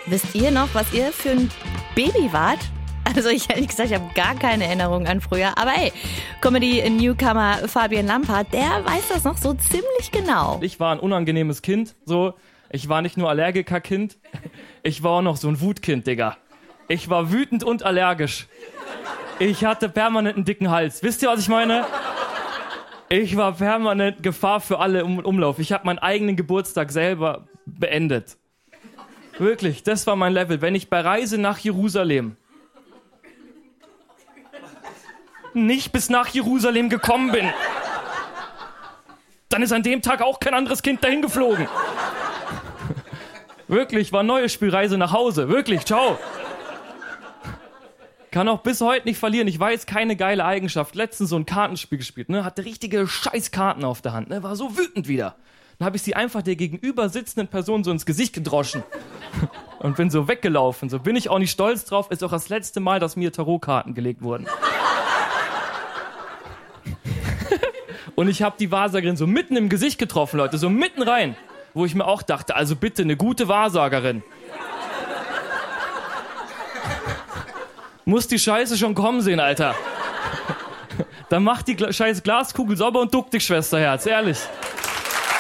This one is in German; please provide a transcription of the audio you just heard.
Wisst ihr noch, was ihr für ein Baby wart? Also ich ehrlich gesagt, ich habe gar keine Erinnerung an früher. Aber ey, Comedy-Newcomer Fabian Lampert, der weiß das noch so ziemlich genau. Ich war ein unangenehmes Kind, so. Ich war nicht nur Allergiker-Kind, ich war auch noch so ein Wutkind, Digga. Ich war wütend und allergisch. Ich hatte permanent einen dicken Hals. Wisst ihr, was ich meine? Ich war permanent Gefahr für alle im Umlauf. Ich habe meinen eigenen Geburtstag selber beendet. Wirklich, das war mein Level. Wenn ich bei Reise nach Jerusalem nicht bis nach Jerusalem gekommen bin, dann ist an dem Tag auch kein anderes Kind dahin geflogen. Wirklich, war neue Spielreise nach Hause. Wirklich, ciao. Kann auch bis heute nicht verlieren. Ich weiß, keine geile Eigenschaft. Letztens so ein Kartenspiel gespielt, ne? Hatte richtige Scheißkarten auf der Hand, ne? War so wütend wieder. Dann habe ich sie einfach der gegenüber sitzenden Person so ins Gesicht gedroschen. Und bin so weggelaufen. So bin ich auch nicht stolz drauf. Ist auch das letzte Mal, dass mir Tarotkarten gelegt wurden. Und ich habe die Wahrsagerin so mitten im Gesicht getroffen, Leute. So mitten rein. Wo ich mir auch dachte, also bitte eine gute Wahrsagerin. Muss die Scheiße schon kommen sehen, Alter. Dann mach die scheiß Glaskugel sauber und duck dich, Schwesterherz, ehrlich.